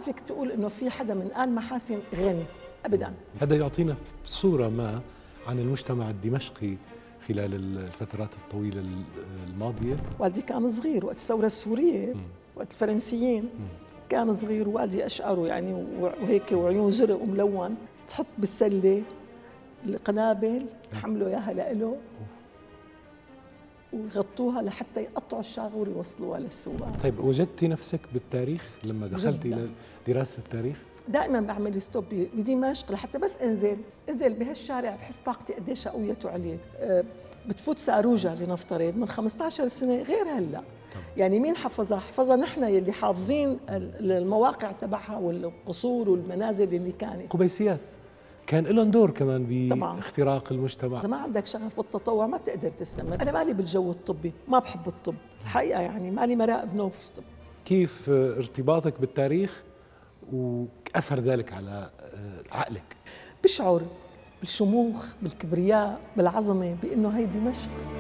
فيك تقول إنه في حدا من آل محاسن غني أبداً. هذا يعطينا صورة ما عن المجتمع الدمشقي خلال الفترات الطويلة الماضية. والدي كان صغير وقت الثورة السورية، وقت الفرنسيين كان صغير، والدي أشعره يعني وهيك وعيون زرق وملون، تحط بالسلة القنابل تحملوا إياها لإله ويغطوها لحتى يقطعوا الشاغور ويوصلوها للسواق. طيب وجدتي نفسك بالتاريخ لما دخلتي إلى دراسة التاريخ؟ دائما بعمل ستوب بدمشق لحتى بس انزل بهالشارع بحس طاقتي قديش قوية عليه. بتفوت ساروجة لنفترض من 15 سنة غير هلا. يعني مين حفظها نحن يلي حافظين المواقع تبعها والقصور والمنازل اللي كانت. قبيسيات كان لهم دور كمان باختراق المجتمع. إذا ما عندك شغف بالتطوع ما بتقدر تستمر. أنا مالي بالجو الطبي، ما بحب الطب الحقيقة، يعني مالي مراء بنوف طب. كيف ارتباطك بالتاريخ وأثر ذلك على عقلك؟ بشعر بالشموخ، بالكبرياء، بالعظمة، بأنه هي دمشق.